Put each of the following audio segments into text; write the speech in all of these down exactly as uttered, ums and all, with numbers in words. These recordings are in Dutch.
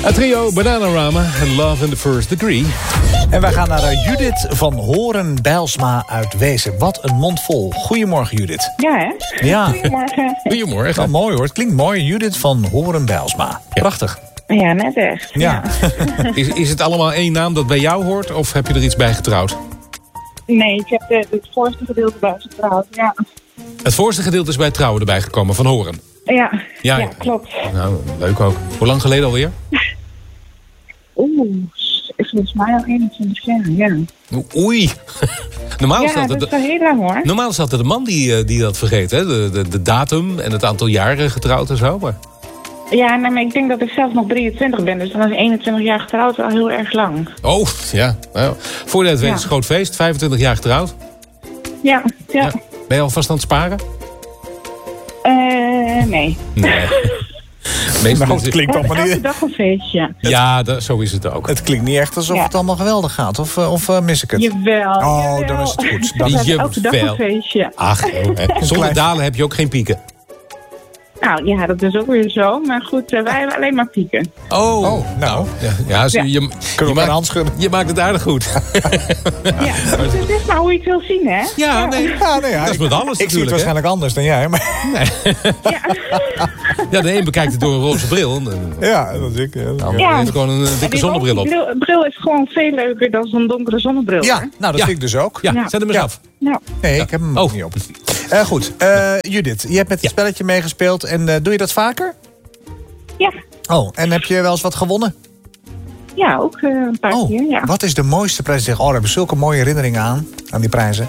Het trio Bananarama en Love in the First Degree. En wij gaan naar uh, Judith van Horen-Bijlsma uit Wezen. Wat een mond vol. Goedemorgen, Judith. Ja, hè? Ja. Goedemorgen. Goedemorgen. Wel mooi hoor. Het klinkt mooi. Judith van Horen-Bijlsma. Prachtig. Ja, net echt. Ja. Ja. Is, is het allemaal één naam dat bij jou hoort? Of heb je er iets bij getrouwd? Nee, ik heb de, het voorste gedeelte bij getrouwd. Ja. Het voorste gedeelte is bij het trouwen erbij gekomen, van Horen. Ja. Ja, Ja, ja. klopt. Nou, leuk ook. Hoe lang geleden alweer? Oeh, is volgens mij al eenentwintig jaar, ja. Oei. Normaal is Ja, dat, dat de, is wel heel lang hoor. normaal is dat de man die, eh, die dat vergeet, hè? De, de, de datum en het aantal jaren getrouwd en zo. Maar... Ja, nee, maar ik denk dat ik zelf nog drieëntwintig ben, dus dan is eenentwintig jaar getrouwd al heel erg lang. Oh, ja. Nou, voor het weet Ja. is een groot feest. vijfentwintig jaar getrouwd. Ja, ja. Ja. Ben je alvast aan het sparen? Eh, nee. Nee. Meestal Nou, is het het- klinkt Elke allemaal niet, dag een feestje. Ja, dat, zo is het ook. het klinkt niet echt alsof Ja. het allemaal geweldig gaat. Of, uh, of uh, mis ik het? Jawel. Oh, jawel. dan is het goed. Dan We is- hebben elke dag Jawel. een feestje. Ach, joh, hè. Zonder klein- dalen heb je ook geen pieken. Nou ja, dat is ook weer zo. Maar goed, uh, wij hebben alleen maar pieken. Oh, Oh, nou. Ja, ja, zo- Ja. Je, Kunnen je, we een maakt, hand schudden? je maakt het aardig goed. Ja, dus het is maar hoe je het wil zien, hè? Ja, nee. Ja, nee, ja, Dat is met alles ik zie het natuurlijk, hè? waarschijnlijk anders dan jij. Maar, Ja. Ja, de een bekijkt het door een roze bril. En de ja, dat is ik. Ja. ander Ja. heeft gewoon een eh, dikke Die zonnebril op. bril, bril is gewoon veel leuker dan zo'n donkere zonnebril. Ja, hè? nou dat Ja. vind ik dus ook. Ja, Ja. zet hem eens Ja. af. Nou, Nee, ik heb hem Oh. niet op. Uh, goed, uh, Judith, je hebt met het Ja. spelletje meegespeeld. En uh, doe je dat vaker? ja. Oh, en heb je wel eens wat gewonnen? Ja, ook uh, een paar Oh, keer, ja. wat is de mooiste prijs? Zeg, oh, daar hebben we zulke mooie herinneringen aan, aan die prijzen.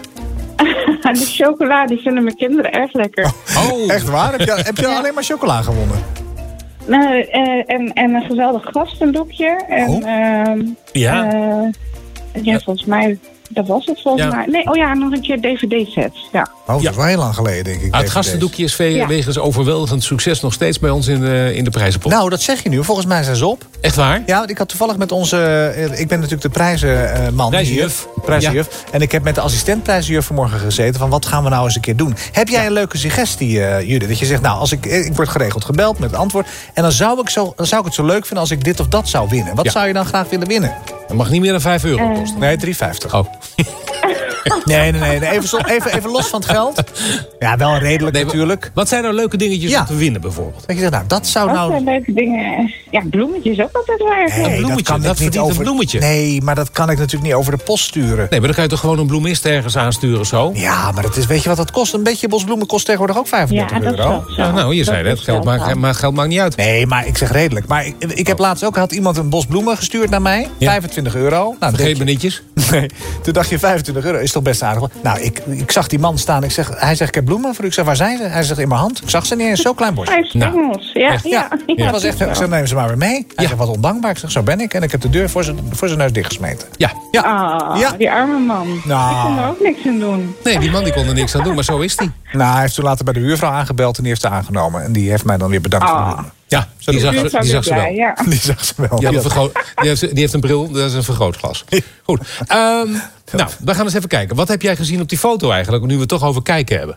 De chocola, die vinden mijn kinderen erg lekker. Oh, Echt waar? Heb je, heb je alleen maar chocola gewonnen? Nou, eh, en, en een geweldig gastendoekje. En, Oh. ehm, ja. eh, ja, volgens mij, dat was het volgens Ja. mij. Nee, oh ja, nog een keer D V D-sets, ja. Oh, dat Ja. is wel heel lang geleden, denk ik. Ah, het D V D's. gastendoekje is ve- Ja. wegens overweldigend succes nog steeds bij ons in de, in de prijzenpot. Nou, dat zeg je nu. Volgens mij zijn ze op. Echt waar? Ja, ik had toevallig met onze... eh, ik ben natuurlijk de prijzenman Prijzenjuf. hier. Prijzenjuf. En ik heb met de assistent prijzenjuf vanmorgen gezeten... van wat gaan we nou eens een keer doen. Heb jij een leuke suggestie, uh, Judith? Dat je zegt, nou, als ik, ik word geregeld gebeld met het antwoord... en dan zou, ik zo, dan zou ik het zo leuk vinden als ik dit of dat zou winnen. Wat Ja. zou je dan graag willen winnen? Dat mag niet meer dan vijf euro Eh. kosten. Nee, drie vijftig. Oh. Nee, nee, nee. nee. Even, zo- even, even los van het geld. Ja, wel redelijk Nee, maar- natuurlijk. Wat zijn nou leuke dingetjes Ja. om te winnen bijvoorbeeld? Dat je zegt, nou, dat zou Dat nou... zijn leuke dingen. Ja, bloemetjes ook altijd wel erg leuk. Nee, bloemetje, kan ik dat niet verdient een over... bloemetje. Nee, maar dat kan ik natuurlijk niet over de post sturen. Nee, maar dan kan je toch gewoon een bloemist ergens aansturen of zo? Ja, maar dat is, weet je wat dat kost? Een beetje bosbloemen kost tegenwoordig ook Ja, vijfendertig dat is euro. wel zo. Ja, nou, je Dat zei is net, geld wel maakt, zo. maar geld maakt niet uit. Nee, maar ik zeg redelijk. Maar ik, ik heb laatst ook, had iemand een bos bloemen gestuurd naar mij. Ja. vijfentwintig euro. Nou, Vergeet denk me je- nietjes. Nee, toen dacht je vijfentwintig euro is toch best aardig. Nou, ik, ik zag die man staan. Ik zeg, hij zegt, ik heb bloemen voor u. Ik zeg, waar zijn ze? Hij zegt, in mijn hand. Ik zag ze niet eens, zo klein bosje. Vijf Nou, stengels. Ja, echt, ja. Ja, ja, dat was echt, ik zeg, neem ze maar weer mee. Hij Ja. zegt, wat ondankbaar. Ik zeg, zo ben ik. En ik heb de deur voor zijn, voor zijn neus dichtgesmeten. Ja. Ja. Ah, Ja. die arme man. Nou. Ik kon er ook niks aan doen. Nee, die man die kon er niks aan doen, maar zo is die. Nou, hij heeft toen later bij de buurvrouw aangebeld en die heeft ze aangenomen. En die heeft mij dan weer bedankt voor de Ah. bloemen. Ja, die zag, Buurt ze- die zag ze wel. blij, ja. Die zag ze wel. Die, had een vergroot- die, heeft, die heeft een bril, dat is een vergrootglas. Goed. Ehm, nou, we gaan eens even kijken. Wat heb jij gezien op die foto eigenlijk, nu we het toch over kijken hebben?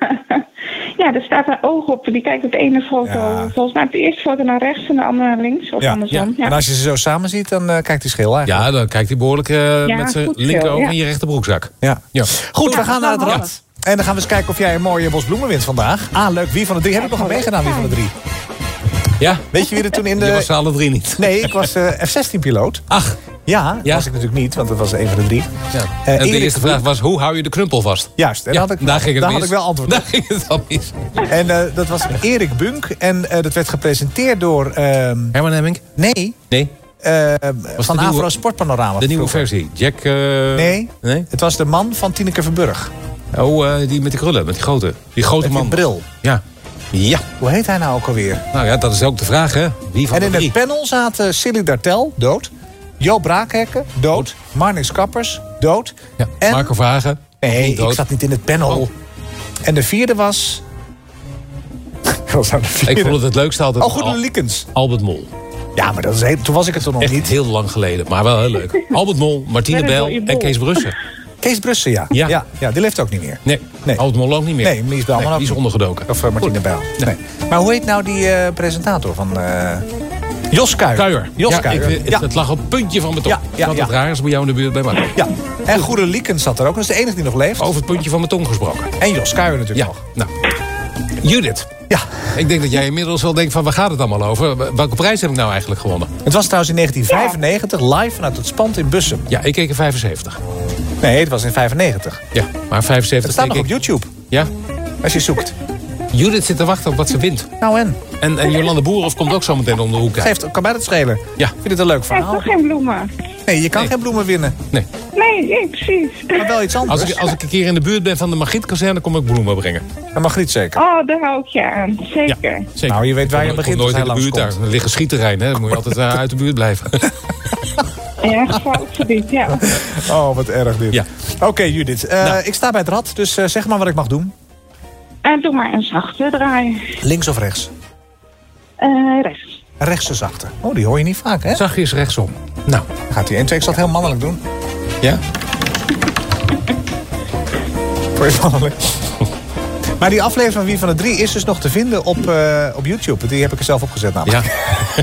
Ja, er staat een oog op. Die kijkt op de ene foto. Ja. Volgens mij op de eerste foto naar rechts en de andere naar links. Of Ja. andersom. Ja. En als je ze zo samen ziet, dan uh, kijkt hij scheel eigenlijk. Ja, dan kijkt hij behoorlijk uh, Ja, met zijn goed linkeroog veel, ja. in je rechterbroekzak. Ja. Ja. Goed, Ja, we gaan naar het dat is wel rad. En dan gaan we eens kijken of jij een mooie bos bloemen wint vandaag. Ah, leuk. Wie van de drie? Heb ik nog aan meegedaan, wie van de drie? Ja? Weet je wie er toen in Je was de... ze alle drie niet. Nee, ik was uh, F zestien piloot. Ach, Ja, dat Ja. was ik natuurlijk niet, want dat was een van de drie. ja. Eh, En de Erik eerste Vroeg- vraag was, hoe hou je de krumpel vast? Juist, en Ja, daar had ik, daar ging het daar mis. had ik wel antwoord op. Daar ging het al mis. En uh, dat was Erik Bunk. En uh, dat werd gepresenteerd door... Uh, Herman Hemming? nee, Nee, uh, van nieuwe- Avro Sportpanorama. de nieuwe vroeger. versie. Jack... uh, Nee, Nee? het was de man van Tineke Verburg. Oh, uh, die met die krullen, met die grote. Die grote Met die man. bril. Ja. Ja. Hoe heet hij nou ook alweer? Nou ja, dat is ook de vraag, hè. Wie van En de in drie? het panel zaten Silly Dartel, dood. Jo Braakhekken, dood. Marnix Kappers, dood. Ja. En- Marco Vragen. Nee, Niet dood. ik zat niet in het panel. Oh. En de vierde was... Wat zou de vierde? Ik vond het het leukste altijd... Oh, Goede Al- Liekens. Albert Mol. Ja, maar dat is heel, toen was ik het er nog Echt niet. heel lang geleden, maar wel heel leuk. Albert Mol, Martine Met een Bijl rode en bol. Kees Brussen. Kees Brussen, ja. Ja. Ja. ja. Die leeft ook niet meer. Nee, Nee. Albert Mol ook niet meer. Nee, Mies Bijlman Nee, ook die is niet. ondergedoken. Of uh, Martine Bijl. Nee. Maar hoe heet nou die uh, presentator van... Uh... Jos Kuijer. Kuijer. Jos ja, Kuijer. Ik, het, Ja. het lag op het puntje van mijn tong. Ja, ja, Wat ja. het raar is bij jou in de buurt bij mij. Ja. En Goede Liekens zat er ook. Dat is de enige die nog leeft. Over het puntje van mijn tong gesproken. En Jos Kuijer natuurlijk Ja, nog. nou. Judith. Ja. Ik denk dat jij inmiddels wel denkt van waar gaat het allemaal over? Welke prijs heb ik nou eigenlijk gewonnen? Het was trouwens in negentien vijfennegentig live vanuit het Spand in Bussum. Ja, ik keek in vijfenzeventig. Nee, het was in vijfennegentig. Ja, maar vijfenzeventig Het staat nog keek op ik... YouTube, Ja? als je zoekt. Judith zit te wachten op wat ze wint. Nou en? En, en Jolande Boerhoff komt ook zo meteen om de hoek. Geeft, kan mij dat schelen. Ja. Ik vind het een leuk Hij heeft verhaal. toch geen bloemen? Nee, je kan Nee. geen bloemen winnen. Nee. Nee, nee, precies. Maar wel iets anders. Als ik, als ik een keer in de buurt ben van de Margrietkazerne, kom ik bloemen brengen. Dat mag niet zeker. Oh, daar hou ik je aan. Zeker. Zeker. Nou, je weet waar je Ik kom begint nooit als in hij de buurt daar. langskomt. Er liggen schieterrein, hè. Dan moet je altijd uh, uit de buurt blijven. Ja, gevaarlijk, ja. Oh, wat erg dit. Ja. Oké, Judith. eh, Nou. Ik sta bij het rad, dus eh, zeg maar wat ik mag doen. En doe maar een zachte draai. Links of rechts? Eh, rechts. Rechtse zachte. Oh, die hoor je niet vaak, hè? Zachtjes rechtsom. Nou, Gaat hij één, twee, ik zal het heel mannelijk doen. ja? Voor je mannelijk. Maar die aflevering van Wie van de Drie is dus nog te vinden op, eh, op YouTube. Die heb ik er zelf opgezet namelijk. Ja.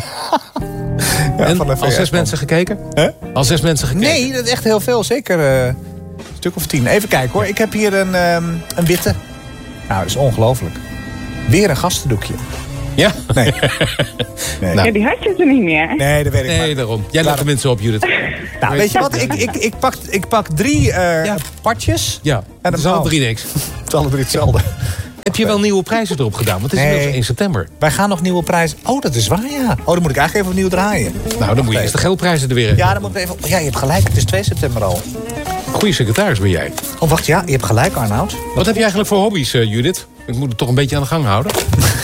Ja, En van de al V S zes man. mensen gekeken? Hè? Al zes mensen gekeken? Nee, dat is echt heel veel. Zeker eh, een stuk of tien. Even kijken hoor. Ik heb hier een, ehm, een witte. Nou, dat is ongelooflijk. Weer een gastendoekje. Ja? Nee. Nee, Nou. Ja, die had je er niet meer. nee dat weet ik Nee, maar. daarom. Jij laat de mensen op, Judith. Nou, weet je wat? Ik, ik, ik, pak, ik pak drie eh Ja. partjes. Ja, En dat een is alle bal. drie niks. Het is alle drie hetzelfde. Heb je wel nieuwe prijzen erop gedaan? Want het is Nee. inmiddels in september. Wij gaan nog nieuwe prijzen. Oh, dat is waar, ja. Oh, dan moet ik eigenlijk even opnieuw draaien. Nou, dan moet je eerst de geldprijzen er weer in. Ja, dan moet ik even... Ja, je hebt gelijk. Het is twee september al. Goeie secretaris ben jij. Oh, wacht, ja. Je hebt gelijk, Arnoud. Wat heb je eigenlijk voor hobby's, uh, Judith? Ik moet het toch een beetje aan de gang houden.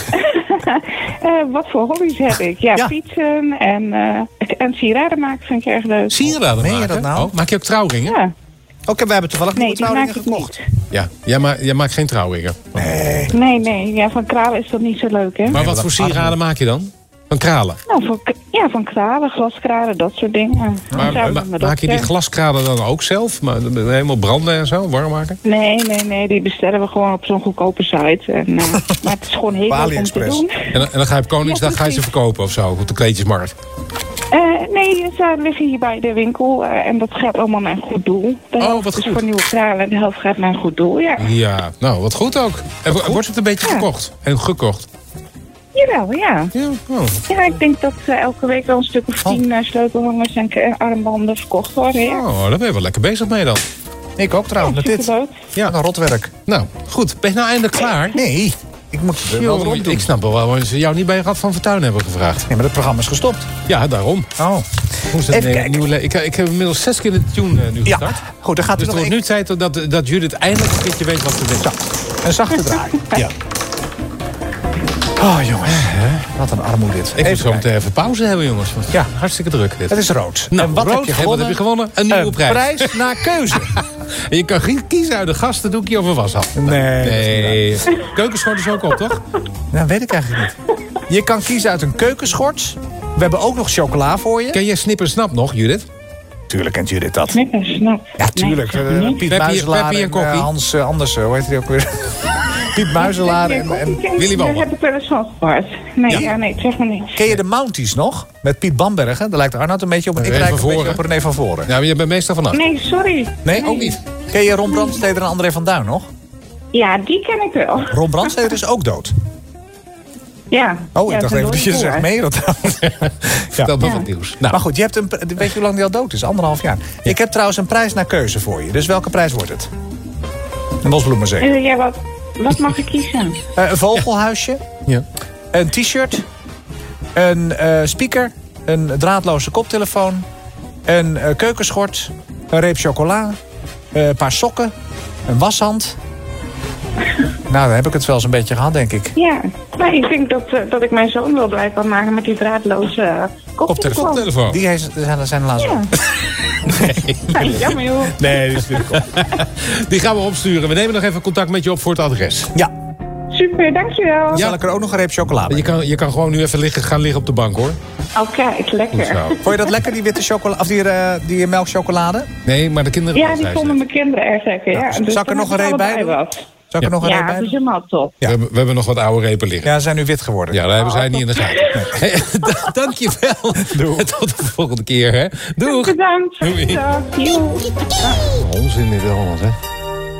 Uh, wat voor hobby's heb ik? Ja, Ja. fietsen en, uh, en sieraden maken vind ik erg leuk. Sieraden Meen je maken? dat nou? Oh, maak je ook trouwringen? Ja. Oké, wij hebben toevallig Nee, nieuwe die maak trouwringen ik gekocht. niet. Ja, jij, ma jij maakt geen trouwringen. Nee. Nee, nee. Ja, van kralen is dat niet zo leuk, hè? Maar wat wat voor arm. sieraden maak je dan? Van kralen? Nou, van, k- ja, van kralen, glaskralen, dat soort dingen. Maar Samen ma- met mijn maak je die dochter. glaskralen dan ook zelf? Maar helemaal branden en zo, warm maken? Nee, nee, nee. Die bestellen we gewoon op zo'n goedkope site. En, uh, maar het is gewoon heel leuk om te AliExpress. doen. En, dan- en dan ga je op Koningsdag Ja, ga je ze precies. verkopen of zo, op de kleedjesmarkt. Uh, nee, ze liggen hier bij de winkel. uh, en dat gaat allemaal naar een goed doel. De Oh, helft wat is goed. voor nieuwe kralen en de helft gaat naar een goed doel, ja. Ja, nou, wat goed ook. En wo- wordt het een beetje Ja. verkocht en gekocht? Jawel, ja. Ja, oh. Ja, ik denk dat uh, elke week wel een stuk of tien uh, sleutelhangers en k- armbanden verkocht worden, ja. oh, daar ben je wel lekker bezig mee dan. Ik ook trouwens, met dit. Superleuk. Ja, een rotwerk. Nou, goed. Ben je nou eindelijk klaar? Nee, ik moet het wel Jongen, erop doen. ik snap wel waarom ze jou niet bij Rad van Fortuin hebben gevraagd. Nee, maar het programma is gestopt. Ja, daarom. Oh. Moest het Even een kijken. nieuwe le- ik, ik heb inmiddels zes keer de tune eh, nu Ja, gestart. goed, dan gaat Dus er het nog wordt één- nu tijd dat, dat Judith eindelijk een keertje weet wat ze denkt. Zo, een zachte draai. Ja. Oh, jongens. Wat een armoede dit. Ik moet Even zo kijken. meteen even pauze hebben, jongens. Want Ja. Hartstikke druk dit. Het is rood. Nou, en wat rood, heb je en gewonnen? Wat heb je gewonnen? Een nieuwe Een prijs. prijs naar keuze. En je kan geen kiezen uit een gastendoekje of een washal. Nee, dat is Nee. Keukenschort is ook op, toch? Nou, weet ik eigenlijk niet. Je kan kiezen uit een keukenschort. We hebben ook nog chocola voor je. Ken jij Snip en Snap nog, Judith? Tuurlijk kent jullie dat. Knippen, snap. Ja, tuurlijk. Nee, Eh, dat niet. Piet Peppy- Muizelaar Peppy en en, Kokkie. eh, Hans uh, Andersen. Hoe heet die ook weer? Piet Muizelaar en, en... Willy Daar Walmer. heb ik wel eens van gehoord. Nee, Ja. ja, nee, zeg maar niks. Ken je de Mounties nog? Met Piet Bambergen. Daar lijkt Arnoud een beetje op. En ik René lijk een van beetje Voren. op René van Voren. Ja, maar je bent meestal vannacht. Nee, sorry. Nee, ook niet. Ken je Ron Brandsteder en André van Duin nog? Ja, die ken ik wel. Ron Brandsteder is ook dood. Ja. Oh, ja, ik dacht zijn even dat je nooit zegt voor. mee. Dat Vertel nog Ja. wat nieuws. Nou, Maar goed, je hebt een, weet je hoe lang die al dood is? Anderhalf jaar. Ik heb trouwens een prijs naar keuze voor je. Dus welke prijs wordt het? Een bosbloemen zeker. Eh, ja, wat, wat mag ik kiezen? Uh, een vogelhuisje. ja. Een t-shirt. Een uh, speaker. Een draadloze koptelefoon. Een uh, keukenschort. Een reep chocola. Uh, een paar sokken. Een washand. Nou, dan heb ik het wel eens een beetje gehad, denk ik. Ja, maar ik denk dat, uh, dat ik mijn zoon wel blij kan maken met die draadloze uh, koptelefoon. Koptelefoon. Die heeft, zijn, zijn laatst Ja. Nee. Jammer joh. Nee, die is natuurlijk op. Die gaan we opsturen. We nemen nog even contact met je op voor het adres. Ja, Super, dankjewel. dan zal ik er ook nog een reep chocolade. Je kan, je kan gewoon nu even liggen, gaan liggen op de bank, hoor. Oh, kijk, lekker. Goed zo. Vond je dat lekker, die witte chocolade? Of die, uh, die melkchocolade? Nee, maar de kinderen... Ja, die vonden mijn kinderen erg lekker. Ja, Nou, dus zal ik er dan nog een heb reep bij allebei doen? wat. Zou ik er nog een Ja, reep bij het is doen? helemaal top. We, hebben, we hebben nog wat oude repen liggen. Ja, ze zijn nu wit geworden. Ja, daar hebben zij niet in de gaten. Hey, da- dank je wel. Tot de volgende keer, hè. Doeg. Bedankt. Doei. Dag. Joe. Onzin dit allemaal, hè.